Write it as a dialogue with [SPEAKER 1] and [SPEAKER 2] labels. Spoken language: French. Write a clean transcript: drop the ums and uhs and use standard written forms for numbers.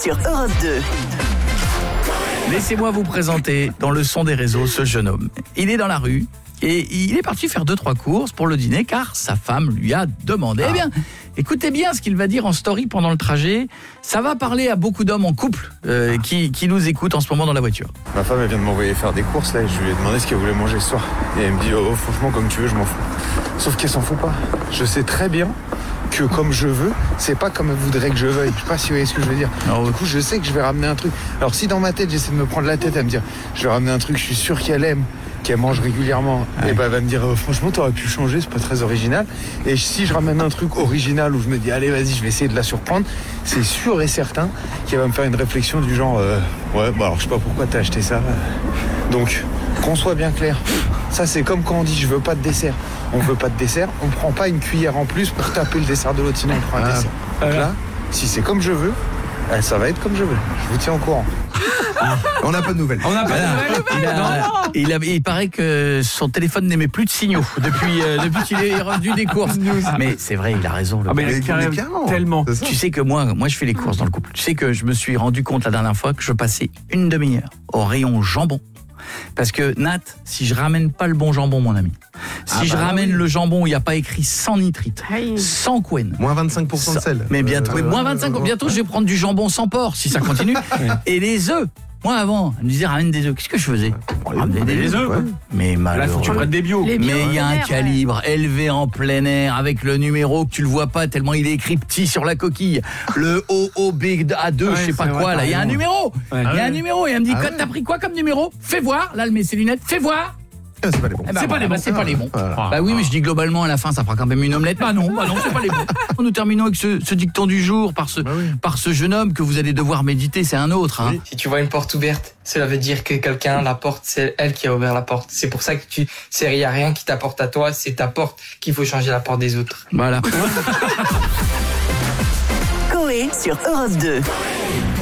[SPEAKER 1] sur Europe 2.
[SPEAKER 2] Laissez-moi vous présenter dans le son des réseaux ce jeune homme. Il est dans la rue et il est parti faire 2-3 courses pour le dîner car sa femme lui a demandé. Eh bien, écoutez bien ce qu'il va dire en story pendant le trajet. Ça va parler à beaucoup d'hommes en couple qui nous écoutent en ce moment dans la voiture.
[SPEAKER 3] Ma femme elle vient de m'envoyer faire des courses là et je lui ai demandé ce qu'elle voulait manger ce soir. Et elle me dit franchement comme tu veux je m'en fous. Sauf qu'elle s'en fout pas. Je sais très bien que comme je veux, c'est pas comme elle voudrait que je veuille. Je sais pas si vous voyez ce que je veux dire.
[SPEAKER 2] Alors,
[SPEAKER 3] du coup je sais que je vais ramener un truc. Alors si dans ma tête j'essaie de me prendre la tête à me dire je vais ramener un truc, je suis sûr qu'elle aime, qu'elle mange régulièrement, et bah elle va me dire franchement t'aurais pu changer, c'est pas très original. Et si je ramène un truc original où je me dis allez vas-y je vais essayer de la surprendre, c'est sûr et certain qu'elle va me faire une réflexion du genre ouais bah alors je sais pas pourquoi t'as acheté ça. Donc qu'on soit bien clair, ça c'est comme quand on dit je veux pas de dessert. On veut pas de dessert, on prend pas une cuillère en plus pour taper le dessert de l'autre, sinon on prend un dessert. Donc là, si c'est comme je veux, ça va être comme je veux. Je vous tiens au courant.
[SPEAKER 4] On n'a pas de nouvelles.
[SPEAKER 2] Il paraît que son téléphone n'émet plus de signaux depuis qu'il est revenu des courses. Mais c'est vrai, il a raison.
[SPEAKER 4] Mais carrément.
[SPEAKER 5] Tellement.
[SPEAKER 2] Tu sais que moi je fais les courses dans le couple. Tu sais que je me suis rendu compte la dernière fois que je passais une demi-heure au rayon jambon. Parce que Nat, si je ramène pas le bon jambon, mon ami, si je ramène le jambon où il n'y a pas écrit sans nitrite, sans couenne,
[SPEAKER 4] Moins 25% de sel.
[SPEAKER 2] mais bientôt, moins 25, bientôt je vais prendre du jambon sans porc si ça continue. Et les œufs. Moi avant, elle me disait ramène des œufs. Qu'est-ce que je faisais? Ramener
[SPEAKER 5] des œufs.
[SPEAKER 2] Ouais. Mais
[SPEAKER 5] Là, il faut que tu
[SPEAKER 2] malheureux.
[SPEAKER 5] prennes des bio.
[SPEAKER 2] Mais il y a un calibre élevé en plein air avec le numéro que tu le vois pas tellement il est écrit petit sur la coquille. Le OOB A2, je sais pas quoi là. Il y a un numéro. Il y a un numéro. Et elle me dit t'as pris quoi comme numéro? Fais voir. Là, elle met ses lunettes. Fais voir.
[SPEAKER 4] C'est pas les bons.
[SPEAKER 2] C'est pas les bons. C'est pas les bons. Bah oui, mais je dis globalement à la fin, ça fera quand même une omelette. Bah non, c'est pas les bons. Nous terminons avec ce dicton du jour par ce jeune homme que vous allez devoir méditer. C'est un autre. Hein.
[SPEAKER 6] Si tu vois une porte ouverte, cela veut dire que quelqu'un, la porte, c'est elle qui a ouvert la porte. C'est pour ça que il y a rien qui t'apporte à toi, c'est ta porte qu'il faut changer la porte des autres.
[SPEAKER 2] Voilà.
[SPEAKER 1] Coé sur Europe 2.